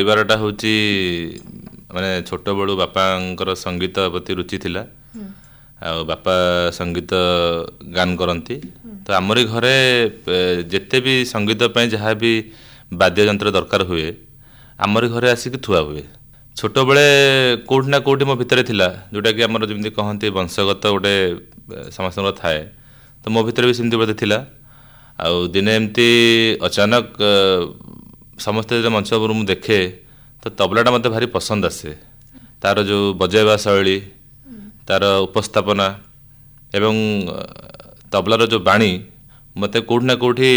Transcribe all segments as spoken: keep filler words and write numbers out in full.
परिवारटा हूँ माने छोट बड़ू बापांकर संगीत प्रति रुचि थिला आ बापा संगीत गान करती तो आमरी घरे जिते भी संगीत जहाँ भी वाद्य यंत्र दरकार हुए आमरी घरे आसिक थुआ हुए छोट बेले कोठी ना कोठी मो भितर थिला जोटा कि आमर जमी कहते वंशगत गोटे समस्त थाए तो मो भितर भी सेमती बोधे थिला आ दिने एमती अचानक समस्ते जो मंच पर मुझे देखे तो तबलाटा मत भारी पसंद आसे तार जो बजाइबा शैली तार उपस्थापना एवं तबलार जो बाणी मते कोठी ना कोठी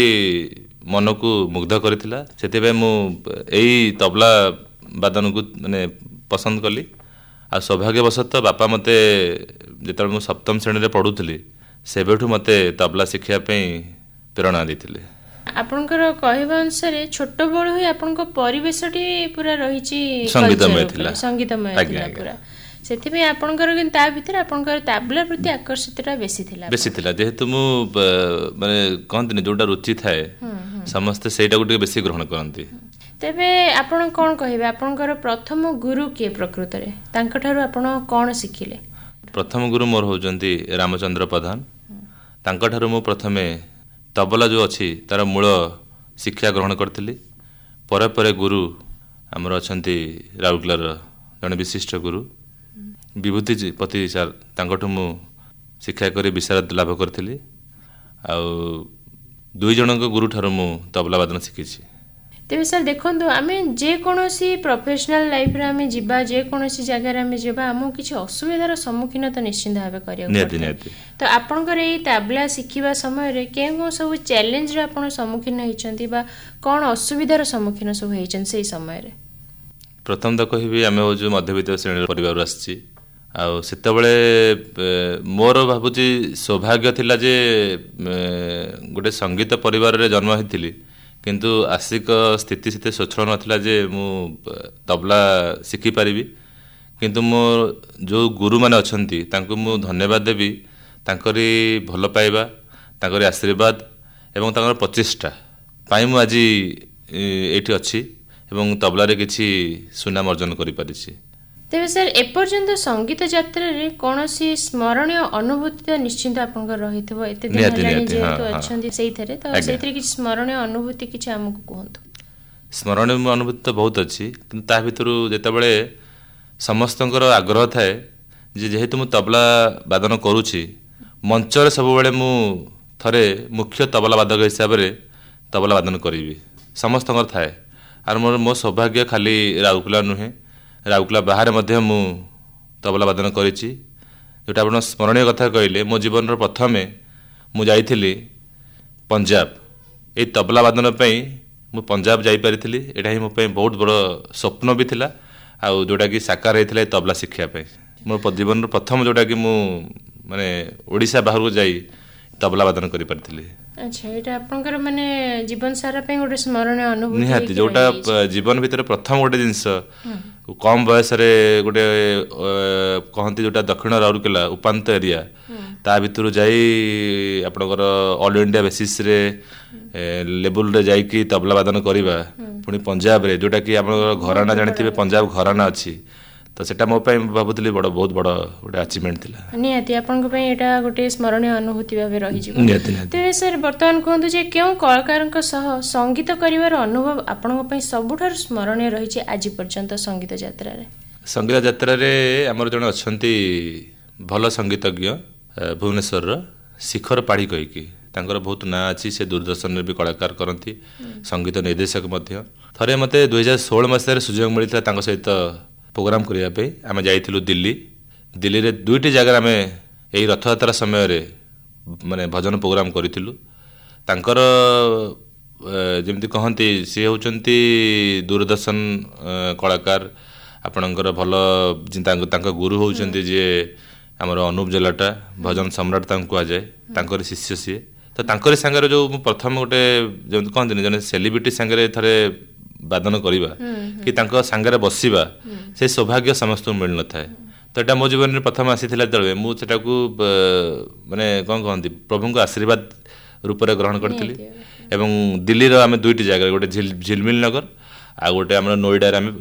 मन को मुग्ध करथिला सेते मु एई तबला वादन को माने पसंद कली आ सौभाग्यवशत बापा मते जेतल मु सप्तम श्रेणी रे पढुथली सेबेठु मते तबला शिखिया पई प्रेरणा दिथिले। आपनकर कहबा अनुसार छोट बड़ होई आपनको परिवेशटी पूरा रहिची संगीतमय थिला संगीतमय थिला पूरा सेथिबे आपनकर किन ता भितर आपनकर तबला प्रति आकर्षितटा बेसी थिला बेसी थिला जेहेतु मु माने कहंतनी जोटा रुचि थाए समस्त सेटा गुटे बेसी ग्रहण करंती। तेबे आपण कोन कहबे आपनकर प्रथम गुरु के प्रकृत रे तांक ठारू आपण कोन सिखिले? प्रथम गुरु मोर होजंती रामचंद्र प्रधान तांक ठारू मु प्रथमे तबला जो अच्छी तार मूल शिक्षा ग्रहण करथिली परे परे गुरु आमर अछंती राउरकेलार जने विशिष्ट गुरु विभूति पति सर तांकठु मु शिक्षा करी विशारद लाभ करथिली आ दुई जनक गुरु ठारू मु तबला वादन शिखिछि। तेबे सर देखंतु आमे जे कोनोसी प्रोफेशनल लाइफ रे आमे जिबा जे कोनोसी जगह रे आमे जिबा हमो किछि असुविधार सम्मुखीन तो निश्चित भाबे करियो नेति नेति तो आपनकर एई तबला शिखिबा समय रे केगो सब चैलेंज रे आपण सम्मुखीन होइचंती बा कोन असुविधार सम्मुखीन सब होइचन सेई समय रे? प्रथम तो कहबी आमे हो जो मध्यवित्त श्रेणी परिवार आछि आ सेतबेले मोर भाबुची सौभाग्य थिला जे गोटे संगीत परिवार रे जन्म हेतिली किंतु आर्थिक स्थिति से स्वच्छ नाला जे मु तबला शिखी पारिबी किंतु मो जो गुरु माने अछंती तांको मु धन्यवाद देबी तांकरी भल पाइबा तांकरी आशीर्वाद एवं तांकर प्रचेष्टा पाई मु आज एठी अछि एवं तबला रे किछि सुनाम अर्जन करि पारिछि। तेबे सर एपर्यंत संगीत यात्रा रे कोनोसी स्मरणीय अनुभूति तो निश्चित आपनकर रहितबो एते दिन हलानी जे तो अछंती सेइथरे तो सेइथरे किछि स्मरणीय अनुभूति किछि हमकु कहंतु? स्मरणीय अनुभूति तो बहुत अछि किंतु ता भितरु जेतेबेले समस्तंकर आग्रह थाए जे जेहेतु मु तबला वादन करूछि मंच रे सब बेले मु थरे मुख्य तबला वादक हिसाब रे तबला वादन करिवि समस्तंकर थाए आर मोर मो सौभाग्य खाली राउरकेला नुहे राउरकेला बाहर मध्य मु तबला वादन करिछि जोटा आपण स्मरणीय कथा कहले मो जीवन रो प्रथमे मु जाइथिली पंजाब ए तबला वादन पई मु पंजाब जाई परिथिली एटा ही मो पई बहुत बड़ स्वप्न भी थिला आ जोटा कि साकार हेतिला तबला शिक्षा पई मो जीवन रो प्रथम जोटा कि मु माने ओडिसा बाहर को जाई तबला वादन करि परथिली। अच्छा एटा आपनकर माने जीवन सारा पे गोटे स्मरणीय अनुभूति निहाती जोटा जीवन भीतर प्रथम गोटे जिंस कम बयस रे गोटे कहंती जोटा दक्षिण राउरकेला उपांत एरिया ता भितर जाई आपनकर ऑल इंडिया बेसिस रे लेवल रे जाई कि तबला वादन करिबा पुनी पंजाब रे जोटा कि आपनकर घराना जानिथिबे पंजाब घराना अछि तो सेटा मो पई भाबुतली बड़ बहुत बड़ गोटे अचीवमेंट थिला। निहाती आपन पई एटा गोटे स्मरणीय अनुभूति भाबे रहि जिवो। तेबे सर वर्तमान कहंतु जे केउ कलाकारक सह संगीत करिवार अनुभव आपन पई सबुठार स्मरणीय रहिछि आज पर्यंत संगीत यात्रा रे? संगीत यात्रा रे हमर जण अछंती भल संगीतज्ञ भुवनेश्वर रो शिखर पाड़ी कहि कि तांकर बहुत ना अछि से दूरदर्शन रे भी कलाकार करंती संगीत निर्देशक मध्य थरे मते दो हज़ार सोलह मसिया रे सुजोग मिलिता तांक सहित प्रोग्राम करिया पे आमे जाइथिलु दिल्ली दिल्ली रे दुईटी जगह आमे एही रथ यात्रा समय रे माने भजन प्रोग्राम करिथिलु तांकर जेमति कहंती से होचंती दूरदर्शन कलाकार आपणकर भल तांक गुरु होचंती जे हमर अनूप जलाटा भजन सम्राट तांको आ जाय तांकर शिष्य सी तो तांकर संगे जो प्रथम गोटे जेमति कहंती जने सेलिब्रिटी संगे थरे वादन करिबा कि तांको संगे बसिबा से सौभाग्य समस्त मिल न थाए तो एटा मो जीवन में प्रथम आसीथिला तळे मु सेटा को माने कोन कहंती प्रभु को आशीर्वाद रूप रे ग्रहण करथिली एवं दिल्ली रो आमे दुईटी जगह गोटे झिलमिल नगर आ गोटे हमर नोएडा रे आमे